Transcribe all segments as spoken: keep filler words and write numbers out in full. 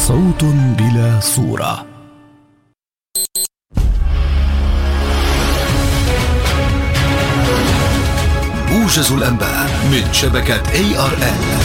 صوت بلا صورة. موجز الأنباء من شبكة إيه آر إل.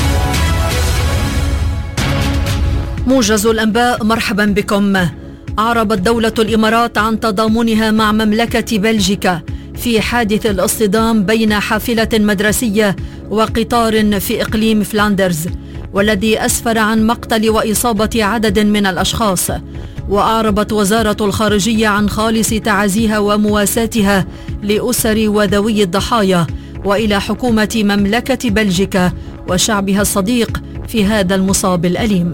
موجز الأنباء، مرحبا بكم. أعربت دولة الإمارات عن تضامنها مع مملكة بلجيكا في حادث الاصطدام بين حافلة مدرسية وقطار في إقليم فلاندرز، والذي أسفر عن مقتل وإصابة عدد من الأشخاص. وأعربت وزارة الخارجية عن خالص تعازيها ومواساتها لأسر وذوي الضحايا وإلى حكومة مملكة بلجيكا وشعبها الصديق في هذا المصاب الأليم.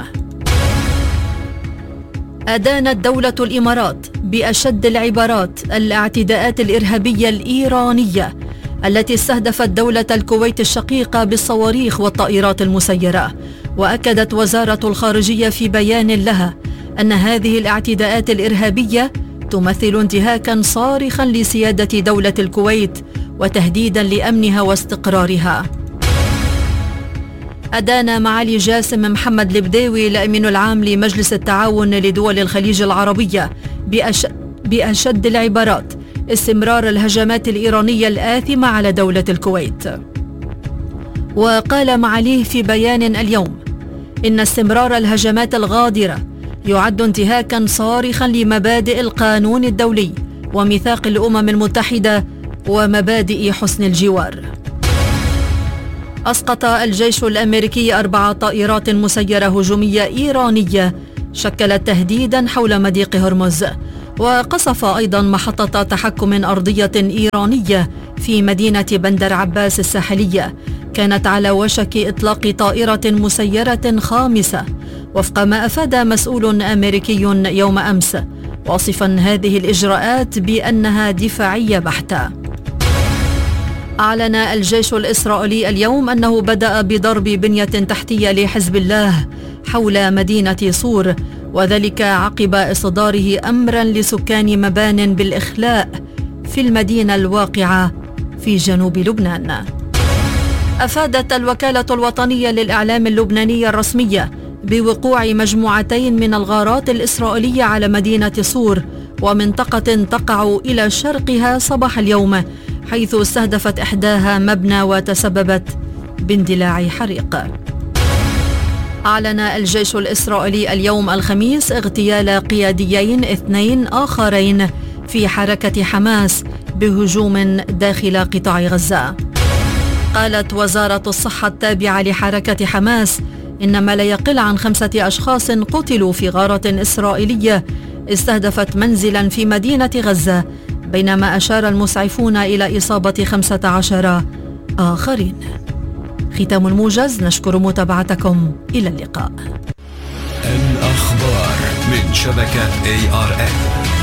أدانت دولة الإمارات بأشد العبارات الاعتداءات الإرهابية الإيرانية التي استهدفت دولة الكويت الشقيقة بالصواريخ والطائرات المسيرة. وأكدت وزارة الخارجية في بيان لها أن هذه الاعتداءات الإرهابية تمثل انتهاكا صارخا لسيادة دولة الكويت وتهديدا لأمنها واستقرارها. أدان معالي جاسم محمد البديوي الأمين العام لمجلس التعاون لدول الخليج العربية بأش... بأشد العبارات استمرار الهجمات الإيرانية الآثمة على دولة الكويت. وقال معاليه في بيان اليوم إن استمرار الهجمات الغادرة يعد انتهاكا صارخا لمبادئ القانون الدولي وميثاق الأمم المتحدة ومبادئ حسن الجوار. أسقط الجيش الأمريكي أربع طائرات مسيرة هجومية إيرانية شكلت تهديدا حول مضيق هرمز. وقصف أيضا محطة تحكم أرضية إيرانية في مدينة بندر عباس الساحلية كانت على وشك إطلاق طائرة مسيرة خامسة، وفق ما أفاد مسؤول أمريكي يوم أمس، واصفا هذه الإجراءات بأنها دفاعية بحتة. أعلن الجيش الإسرائيلي اليوم أنه بدأ بضرب بنية تحتية لحزب الله حول مدينة صور، وذلك عقب إصداره أمرا لسكان مبان بالإخلاء في المدينة الواقعة في جنوب لبنان. أفادت الوكالة الوطنية للإعلام اللبنانية الرسمية بوقوع مجموعتين من الغارات الإسرائيلية على مدينة صور ومنطقة تقع إلى شرقها صباح اليوم، حيث استهدفت إحداها مبنى وتسببت باندلاع حريق. أعلن الجيش الإسرائيلي اليوم الخميس اغتيال قياديين اثنين آخرين في حركة حماس بهجوم داخل قطاع غزة. قالت وزارة الصحة التابعة لحركة حماس إن ما لا يقل عن خمسة أشخاص قتلوا في غارة إسرائيلية استهدفت منزلا في مدينة غزة، بينما أشار المسعفون إلى إصابة خمسة عشر آخرين. ختام الموجز، نشكر متابعتكم، إلى اللقاء. الأخبار من شبكة إيه آر إل.